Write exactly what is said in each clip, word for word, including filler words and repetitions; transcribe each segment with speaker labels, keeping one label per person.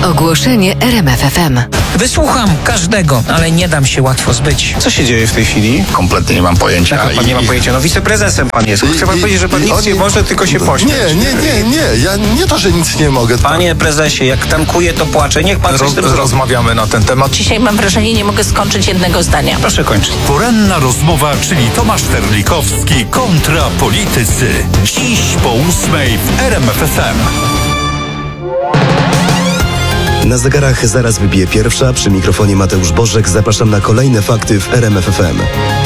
Speaker 1: Ogłoszenie R M F F M.
Speaker 2: Wysłucham każdego, ale nie dam się łatwo zbyć.
Speaker 3: Co się dzieje w tej chwili?
Speaker 4: Kompletnie nie mam pojęcia.
Speaker 3: Jak pan nie ma pojęcia? No wiceprezesem pan jest. Chce pan
Speaker 4: I-
Speaker 3: powiedzieć, że pan
Speaker 4: i-
Speaker 3: nic
Speaker 4: oni-
Speaker 3: nie może, tylko się pośmiać.
Speaker 4: Nie, nie, nie, nie. Ja nie to, że nic nie mogę.
Speaker 3: Panie prezesie, jak tankuje, to płacze. Niech pan coś
Speaker 4: Roz,
Speaker 3: z tym zrobi.
Speaker 4: rozmawiamy na ten temat.
Speaker 5: Dzisiaj mam wrażenie, nie mogę skończyć jednego zdania.
Speaker 3: Proszę kończyć.
Speaker 6: Poranna rozmowa, czyli Tomasz Terlikowski kontra politycy. Dziś po ósmej w R M F F M.
Speaker 7: Na zegarach zaraz wybije pierwsza. Przy mikrofonie Mateusz Bożek. Zapraszam na kolejne fakty w R M F F M.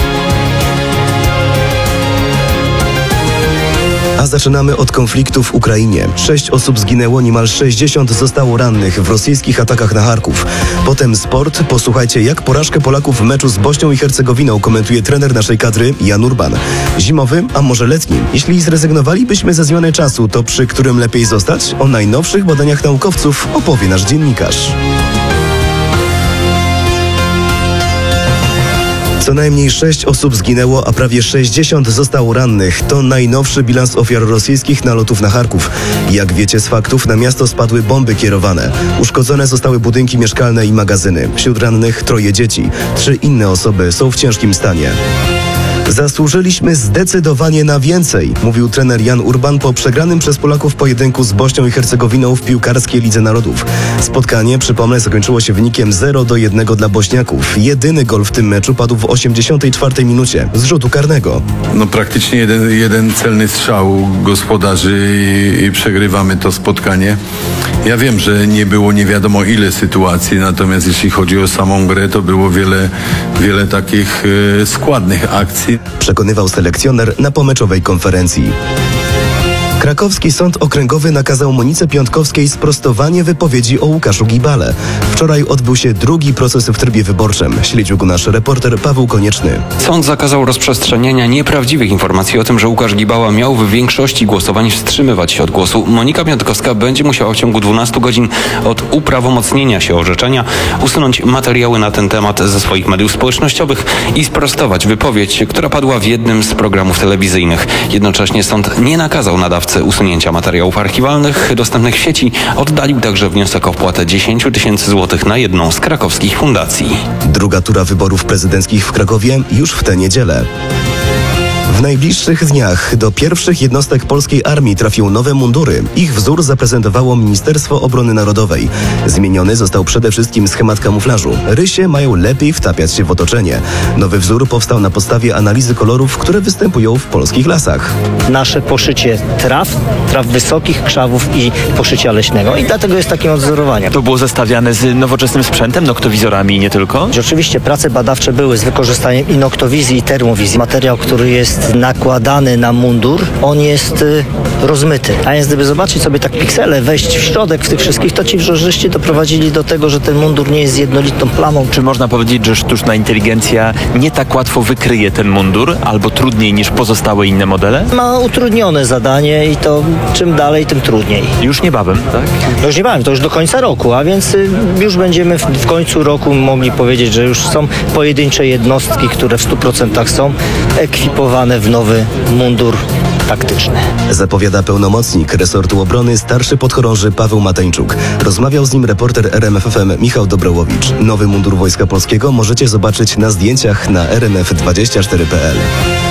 Speaker 7: A zaczynamy od konfliktu w Ukrainie. Sześć osób zginęło, niemal sześćdziesiąt zostało rannych w rosyjskich atakach na Charków. Potem sport. Posłuchajcie, jak porażkę Polaków w meczu z Bośnią i Hercegowiną komentuje trener naszej kadry Jan Urban. Zimowy, a może letni? Jeśli zrezygnowalibyśmy ze zmiany czasu, to przy którym lepiej zostać? O najnowszych badaniach naukowców opowie nasz dziennikarz. Co najmniej sześć osób zginęło, a prawie sześćdziesiąt zostało rannych. To najnowszy bilans ofiar rosyjskich nalotów na Charków. Jak wiecie z faktów, na miasto spadły bomby kierowane. Uszkodzone zostały budynki mieszkalne i magazyny. Wśród rannych troje dzieci. Trzy inne osoby są w ciężkim stanie. Zasłużyliśmy zdecydowanie na więcej, mówił trener Jan Urban po przegranym przez Polaków pojedynku z Bośnią i Hercegowiną w piłkarskiej Lidze Narodów. Spotkanie, przypomnę, zakończyło się wynikiem zero do jednego dla Bośniaków. Jedyny gol w tym meczu padł w osiemdziesiątej czwartej minucie z rzutu karnego.
Speaker 8: No praktycznie jeden, jeden celny strzał gospodarzy i, i przegrywamy to spotkanie. Ja wiem, że nie było nie wiadomo ile sytuacji, natomiast jeśli chodzi o samą grę, to było wiele, wiele takich e, składnych akcji.
Speaker 7: Przekonywał selekcjoner na pomeczowej konferencji. Krakowski Sąd Okręgowy nakazał Monice Piątkowskiej sprostowanie wypowiedzi o Łukaszu Gibale. Wczoraj odbył się drugi proces w trybie wyborczym. Śledził go nasz reporter Paweł Konieczny.
Speaker 9: Sąd zakazał rozprzestrzeniania nieprawdziwych informacji o tym, że Łukasz Gibała miał w większości głosowań wstrzymywać się od głosu. Monika Piątkowska będzie musiała w ciągu dwunastu godzin od uprawomocnienia się orzeczenia usunąć materiały na ten temat ze swoich mediów społecznościowych i sprostować wypowiedź, która padła w jednym z programów telewizyjnych. Jednocześnie sąd nie nakazał nadawcy usunięcia materiałów archiwalnych dostępnych w sieci. Oddalił także wniosek o wpłatę dziesięć tysięcy złotych na jedną z krakowskich fundacji.
Speaker 7: Druga tura wyborów prezydenckich w Krakowie już w tę niedzielę. W najbliższych dniach do pierwszych jednostek polskiej armii trafią nowe mundury. Ich wzór zaprezentowało Ministerstwo Obrony Narodowej. Zmieniony został przede wszystkim schemat kamuflażu. Rysie mają lepiej wtapiać się w otoczenie. Nowy wzór powstał na podstawie analizy kolorów, które występują w polskich lasach.
Speaker 10: Nasze poszycie traw, traw wysokich, krzawów i poszycia leśnego. I dlatego jest takim odzorowaniem.
Speaker 11: To było zestawiane z nowoczesnym sprzętem, noktowizorami i nie tylko?
Speaker 10: Oczywiście prace badawcze były z wykorzystaniem i noktowizji, i termowizji. Materiał, który jest nakładany na mundur, on jest y, rozmyty. A więc gdyby zobaczyć sobie tak piksele, wejść w środek w tych wszystkich, to ci żeście doprowadzili do tego, że ten mundur nie jest jednolitą plamą.
Speaker 11: Czy można powiedzieć, że sztuczna inteligencja nie tak łatwo wykryje ten mundur, albo trudniej niż pozostałe inne modele?
Speaker 10: Ma utrudnione zadanie i to czym dalej, tym trudniej.
Speaker 11: Już niebawem, tak?
Speaker 10: No już niebawem, to już do końca roku, a więc y, już będziemy w, w końcu roku mogli powiedzieć, że już są pojedyncze jednostki, które w stu procentach są ekwipowane w nowy mundur taktyczny.
Speaker 7: Zapowiada pełnomocnik resortu obrony, starszy podchorąży Paweł Mateńczuk. Rozmawiał z nim reporter R M F F M Michał Dobrołowicz. Nowy mundur Wojska Polskiego możecie zobaczyć na zdjęciach na r m f dwadzieścia cztery kropka p l.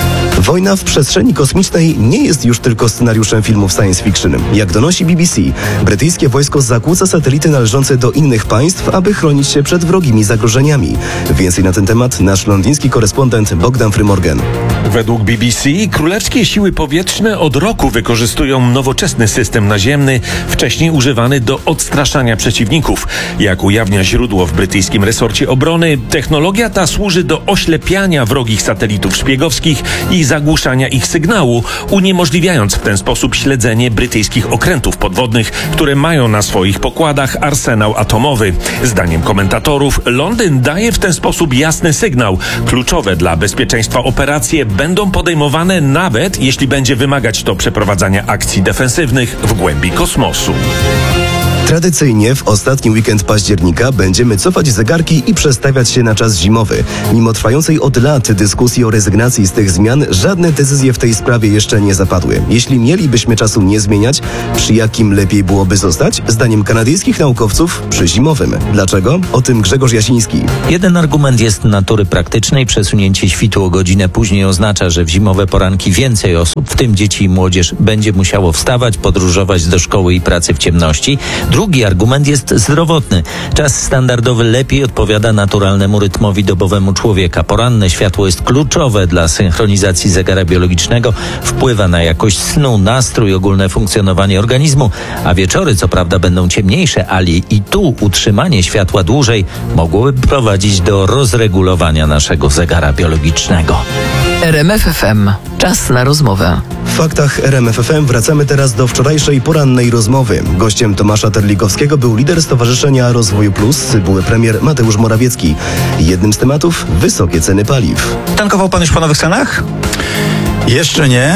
Speaker 7: Wojna w przestrzeni kosmicznej nie jest już tylko scenariuszem filmów science fiction. Jak donosi B B C, brytyjskie wojsko zakłóca satelity należące do innych państw, aby chronić się przed wrogimi zagrożeniami. Więcej na ten temat nasz londyński korespondent Bogdan Frymorgan.
Speaker 12: Według B B C królewskie siły powietrzne od roku wykorzystują nowoczesny system naziemny, wcześniej używany do odstraszania przeciwników. Jak ujawnia źródło w brytyjskim resorcie obrony, technologia ta służy do oślepiania wrogich satelitów szpiegowskich i zagłuszania ich sygnału, uniemożliwiając w ten sposób śledzenie brytyjskich okrętów podwodnych, które mają na swoich pokładach arsenał atomowy. Zdaniem komentatorów Londyn daje w ten sposób jasny sygnał. Kluczowe dla bezpieczeństwa operacje będą podejmowane nawet jeśli będzie wymagać to przeprowadzania akcji defensywnych w głębi kosmosu.
Speaker 7: Tradycyjnie w ostatni weekend października będziemy cofać zegarki i przestawiać się na czas zimowy. Mimo trwającej od lat dyskusji o rezygnacji z tych zmian, żadne decyzje w tej sprawie jeszcze nie zapadły. Jeśli mielibyśmy czasu nie zmieniać, przy jakim lepiej byłoby zostać? Zdaniem kanadyjskich naukowców przy zimowym. Dlaczego? O tym Grzegorz Jasiński.
Speaker 2: Jeden argument jest natury praktycznej. Przesunięcie świtu o godzinę później oznacza, że w zimowe poranki więcej osób, w tym dzieci i młodzież, będzie musiało wstawać, podróżować do szkoły i pracy w ciemności. Drugi argument jest zdrowotny. Czas standardowy lepiej odpowiada naturalnemu rytmowi dobowemu człowieka. Poranne światło jest kluczowe dla synchronizacji zegara biologicznego, wpływa na jakość snu, nastrój, ogólne funkcjonowanie organizmu, a wieczory co prawda będą ciemniejsze, ale i tu utrzymanie światła dłużej mogłoby prowadzić do rozregulowania naszego zegara biologicznego.
Speaker 1: R M F F M. Czas na rozmowę.
Speaker 7: W faktach R M F F M wracamy teraz do wczorajszej porannej rozmowy. Gościem Tomasza Terlikowskiego był lider Stowarzyszenia Rozwoju Plus, były premier Mateusz Morawiecki. Jednym z tematów wysokie ceny paliw.
Speaker 3: Tankował pan już po nowych cenach?
Speaker 4: Jeszcze nie.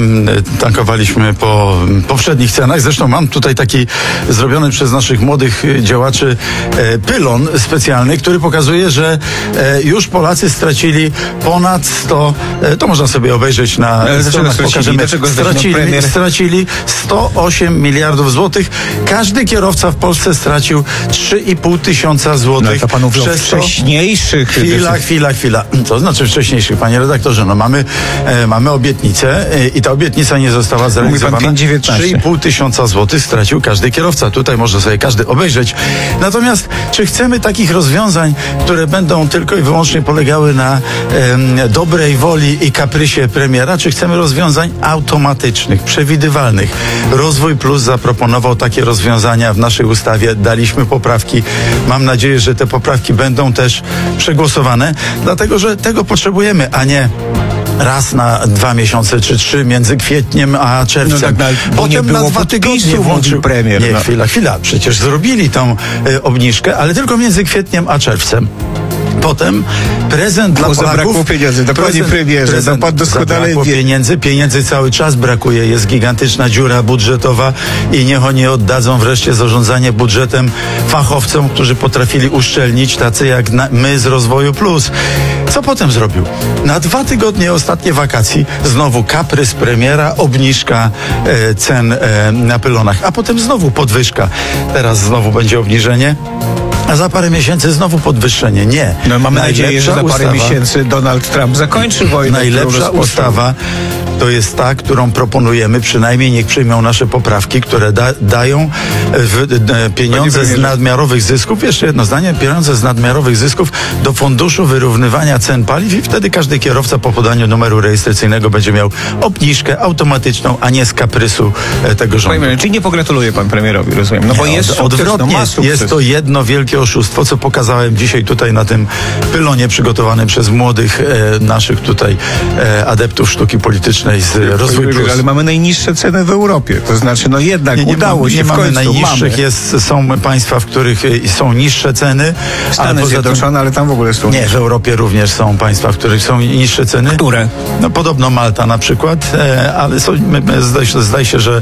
Speaker 4: Tankowaliśmy po poprzednich cenach. Zresztą mam tutaj taki zrobiony przez naszych młodych działaczy pylon specjalny, który pokazuje, że już Polacy stracili ponad sto, to można sobie obejrzeć na stronach, pokażemy. Stracili, stracili sto osiem miliardów złotych. Każdy kierowca w Polsce stracił trzy i pół tysiąca złotych.
Speaker 3: No to pan mówił o wcześniejszych.
Speaker 4: Chwila, chwila, chwila. To znaczy wcześniejszych, panie redaktorze. No mamy, e, mamy obietnicę e, i ta obietnica nie została zrealizowana. trzy i pół tysiąca złotych stracił każdy kierowca. Tutaj może sobie każdy obejrzeć. Natomiast czy chcemy takich rozwiązań, które będą tylko i wyłącznie polegały na e, dobrej woli i kaprysie premiera, czy chcemy rozwiązań automatycznych, przewidywalnych? Rozwój Plus zaproponował takie rozwiązania w naszej ustawie. Daliśmy poprawki. Mam nadzieję, że te poprawki będą też przegłosowane, dlatego że tego potrzebujemy, a nie raz na dwa miesiące czy trzy między kwietniem a czerwcem.
Speaker 3: No tak, bo
Speaker 4: Potem
Speaker 3: nie było
Speaker 4: na dwa tygodnie włączył
Speaker 3: premier.
Speaker 4: Nie,
Speaker 3: no.
Speaker 4: chwila, chwila. Przecież zrobili tą y, obniżkę, ale tylko między kwietniem a czerwcem. Potem prezent dla
Speaker 3: Bo
Speaker 4: Polaków.
Speaker 3: zabrakło pieniędzy, dokładnie premierze.
Speaker 4: Prezent,
Speaker 3: pan doskonale
Speaker 4: zabrakło
Speaker 3: wie.
Speaker 4: pieniędzy, pieniędzy cały czas brakuje. Jest gigantyczna dziura budżetowa i niech oni oddadzą wreszcie zarządzanie budżetem fachowcom, którzy potrafili uszczelnić, tacy jak na, my z Rozwoju Plus. Co potem zrobił? Na dwa tygodnie ostatnie wakacji znowu kaprys premiera, obniżka e, cen e, na pylonach, a potem znowu podwyżka. Teraz znowu będzie obniżenie. A za parę miesięcy znowu podwyższenie. Nie.
Speaker 3: No mam nadzieję, że za parę
Speaker 4: ustawa,
Speaker 3: miesięcy Donald Trump zakończy wojnę.
Speaker 4: Najlepsza ustawa to jest ta, którą proponujemy, przynajmniej niech przyjmą nasze poprawki, które da, dają w, d, pieniądze z nadmiarowych zysków, jeszcze jedno zdanie, pieniądze z nadmiarowych zysków do Funduszu Wyrównywania Cen Paliw i wtedy każdy kierowca po podaniu numeru rejestracyjnego będzie miał obniżkę automatyczną, a nie z kaprysu e, tego rządu.
Speaker 3: Panie, czyli nie pogratuluje pan premierowi, rozumiem? No bo
Speaker 4: Nie,
Speaker 3: jest
Speaker 4: od,
Speaker 3: sukces,
Speaker 4: odwrotnie,
Speaker 3: no ma sukces.
Speaker 4: jest to jedno wielkie oszustwo, co pokazałem dzisiaj tutaj na tym pylonie przygotowanym przez młodych e, naszych tutaj e, adeptów sztuki politycznej z Rozwój Plus.
Speaker 3: Ale mamy najniższe ceny w Europie. To znaczy, no jednak
Speaker 4: nie, nie
Speaker 3: udało
Speaker 4: mamy,
Speaker 3: się
Speaker 4: nie
Speaker 3: w
Speaker 4: mamy
Speaker 3: końcu.
Speaker 4: najniższych.
Speaker 3: Mamy.
Speaker 4: Jest, są państwa, w których e, są niższe ceny.
Speaker 3: Stany Zjednoczone, ale tam w ogóle są.
Speaker 4: Nie, w Europie również są państwa, w których są niższe ceny.
Speaker 3: Które?
Speaker 4: No podobno Malta na przykład, e, ale są, zdaje, się, zdaje się, że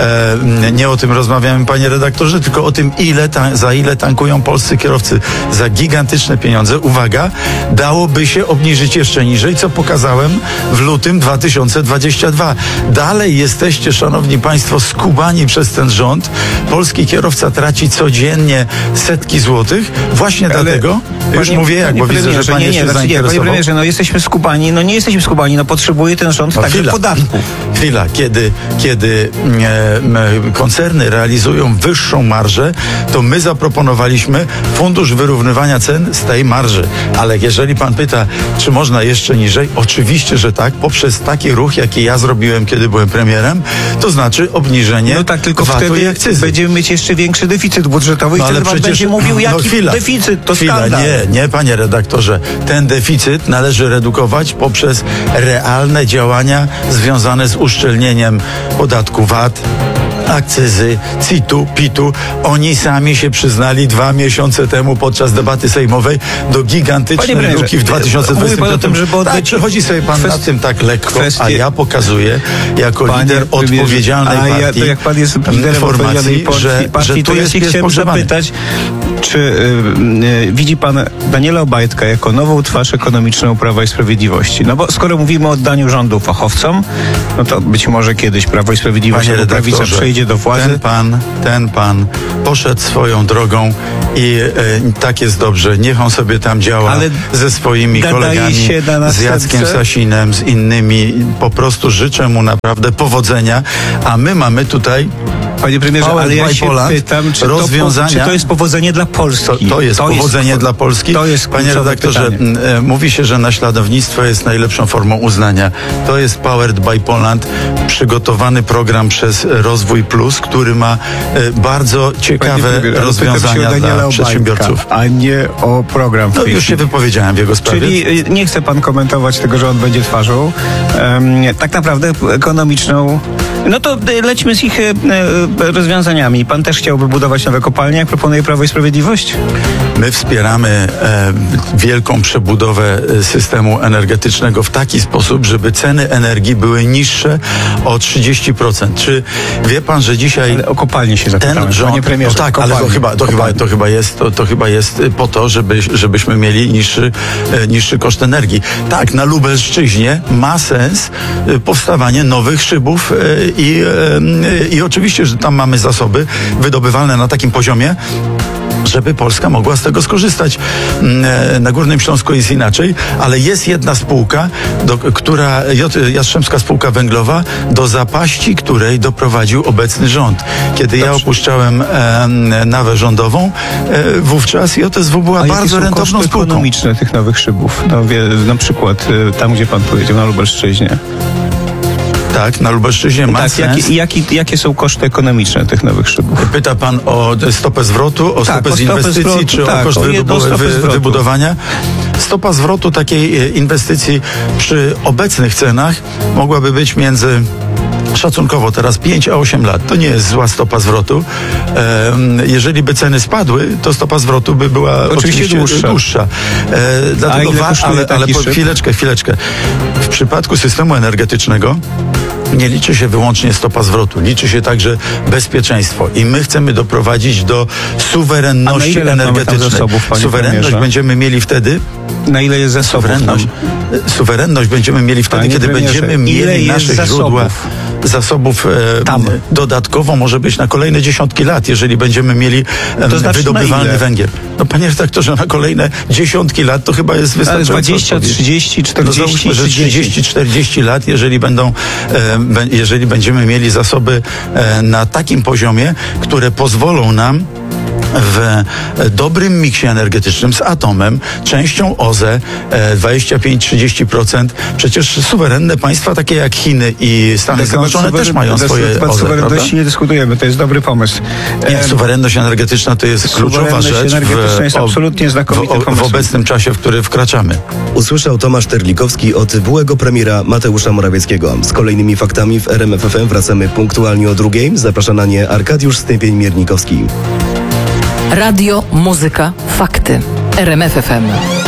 Speaker 4: e, nie o tym rozmawiamy, panie redaktorze, tylko o tym, ile ta, za ile tankują polscy kierowcy. Za gigantyczne pieniądze, uwaga, dałoby się obniżyć jeszcze niżej, co pokazałem w lutym dwa tysiące dwudziestym drugim. Dalej jesteście, szanowni państwo, skubani przez ten rząd. Polski kierowca traci codziennie setki złotych. Właśnie ale dlatego, już
Speaker 3: panie,
Speaker 4: mówię jak, bo widzę, że pan
Speaker 3: nie,
Speaker 4: nie,
Speaker 3: nie,
Speaker 4: się
Speaker 3: znaczy nie, panie premierze, no jesteśmy skubani, no nie jesteśmy skubani, no potrzebuje ten rząd
Speaker 4: no,
Speaker 3: także
Speaker 4: chwila,
Speaker 3: podatków.
Speaker 4: Chwila, kiedy, kiedy e, koncerny realizują wyższą marżę, to my zaproponowaliśmy fundusz wyrównywania cen z tej marży. Ale jeżeli pan pyta, czy można jeszcze niżej, oczywiście, że tak, poprzez taki ruch, jaki ja zrobiłem, kiedy byłem premierem, to znaczy obniżenie
Speaker 3: no tak, tylko
Speaker 4: V A T-u i
Speaker 3: wtedy
Speaker 4: akcyzy.
Speaker 3: będziemy mieć jeszcze większy deficyt budżetowy no, i wtedy pan będzie mówił, jaki no, chwila, deficyt, to
Speaker 4: chwila,
Speaker 3: skandal.
Speaker 4: Nie, nie, panie redaktorze. Ten deficyt należy redukować poprzez realne działania związane z uszczelnieniem podatku V A T, akcyzy, C I T-u, P I T-u. Oni sami się przyznali dwa miesiące temu podczas debaty sejmowej do gigantycznej luki w dwa tysiące dwudziestym piątym. Tak, przechodzi sobie pan na tym tak lekko, kwestie... a ja pokazuję jako Panie lider odpowiedzialnej
Speaker 3: a
Speaker 4: partii,
Speaker 3: ja, to jak pan jest liderem odpowiedzialnej że, partii, że to ja się chciałem zapytać, czy y, y, widzi pan Daniela Obajtka jako nową twarz ekonomiczną Prawa i Sprawiedliwości? No bo skoro mówimy o oddaniu rządu fachowcom, no to być może kiedyś Prawo i Sprawiedliwość albo prawica przejdzie do władzy.
Speaker 4: Ten pan, ten pan poszedł swoją drogą i e, tak jest dobrze. Niech on sobie tam działa ale ze swoimi kolegami, z Jackiem Sasinem, z innymi. Po prostu życzę mu naprawdę powodzenia, a my mamy tutaj
Speaker 3: Panie premierze, ale ja się pytam, czy to, czy to jest powodzenie dla Polski?
Speaker 4: To, to jest to powodzenie jest, dla Polski.
Speaker 3: To jest
Speaker 4: Panie redaktorze, pytanie. Mówi się, że naśladownictwo jest najlepszą formą uznania. To jest Powered by Poland, przygotowany program przez Rozwój Plus, który ma bardzo ciekawe premierze, rozwiązania dla przedsiębiorców.
Speaker 3: A nie o program.
Speaker 4: No już się wypowiedziałem w jego sprawie.
Speaker 3: Czyli nie chce pan komentować tego, że on będzie twarzą um, tak naprawdę ekonomiczną. No to lećmy z ich rozwiązaniami. Pan też chciałby budować nowe kopalnie, jak proponuje Prawo i Sprawiedliwość?
Speaker 4: My wspieramy e, wielką przebudowę systemu energetycznego w taki sposób, żeby ceny energii były niższe o trzydzieści procent. Czy wie pan, że dzisiaj
Speaker 3: ale o kopalnie się zapytałem,
Speaker 4: ten rząd,
Speaker 3: panie premierze,
Speaker 4: no tak,
Speaker 3: kopalnie,
Speaker 4: ale to chyba, to, chyba, to, chyba jest, to, to chyba jest po to, żeby, żebyśmy mieli niższy, e, niższy koszt energii. Tak, na Lubelszczyźnie ma sens e, powstawanie nowych szybów e, i, e, i oczywiście, że tam mamy zasoby wydobywalne na takim poziomie, żeby Polska mogła z tego skorzystać. Na Górnym Śląsku jest inaczej, ale jest jedna spółka, do, która, Jastrzębska Spółka Węglowa, do zapaści której doprowadził obecny rząd. Kiedy Dobrze. ja opuszczałem e, nawę rządową, e, wówczas J S W była
Speaker 3: A
Speaker 4: bardzo
Speaker 3: jakie są
Speaker 4: rentowną
Speaker 3: koszty
Speaker 4: spółką.
Speaker 3: Ekonomiczne tych nowych szybów? No, wie, na przykład tam, gdzie pan powiedział, na Lubelszczyźnie.
Speaker 4: Tak, na Lubelszczyźnie ma
Speaker 3: tak,
Speaker 4: sens.
Speaker 3: Jakie, jakie, jakie są koszty ekonomiczne tych nowych szybów?
Speaker 4: Pyta pan o stopę zwrotu, o
Speaker 3: tak,
Speaker 4: stopę z inwestycji, zwrotu, czy tak, o koszt wybudowy, wy, wybudowania? Stopa zwrotu takiej inwestycji przy obecnych cenach mogłaby być między szacunkowo teraz pięć a osiem lat. To nie jest zła stopa zwrotu. Jeżeli by ceny spadły, to stopa zwrotu by była oczywiście, oczywiście dłuższa. dłuższa. E, dlatego wa- ale, ale po, chwileczkę, chwileczkę. W przypadku systemu energetycznego nie liczy się wyłącznie stopa zwrotu, liczy się także bezpieczeństwo i my chcemy doprowadzić do suwerenności energetycznej. Zasobów, Suwerenność premierze? będziemy mieli wtedy.
Speaker 3: Na ile jest zasobów? Suwerenność,
Speaker 4: suwerenność będziemy mieli wtedy, panie kiedy premierze, będziemy mieli nasze zasobów? źródła zasobów e, Tam. dodatkowo może być na kolejne dziesiątki lat, jeżeli będziemy mieli e, to znaczy wydobywalny węgiel. No panie redaktorze, na kolejne dziesiątki lat to chyba jest wystarczająco.
Speaker 3: Ale dwadzieścia, trzydzieści, czterdzieści,
Speaker 4: no załóżmy, że trzydzieści, czterdzieści lat, jeżeli będą, e, be, jeżeli będziemy mieli zasoby e, na takim poziomie, które pozwolą nam w dobrym miksie energetycznym z atomem, częścią O Z E dwadzieścia pięć do trzydziestu procent. Przecież suwerenne państwa takie jak Chiny i Stany Zjednoczone też mają swoje O Z E.
Speaker 3: Suwerenności nie dyskutujemy, to jest dobry pomysł.
Speaker 4: Nie, suwerenność energetyczna to jest kluczowa rzecz
Speaker 3: w, jest absolutnie znakomity
Speaker 4: w, w obecnym czasie, w który wkraczamy.
Speaker 7: Usłyszał Tomasz Terlikowski od byłego premiera Mateusza Morawieckiego. Z kolejnymi faktami w R M F F M wracamy punktualnie o drugiej. Zaprasza na nie Arkadiusz Stępień-Miernikowski.
Speaker 1: Radio, muzyka, fakty. R M F F M.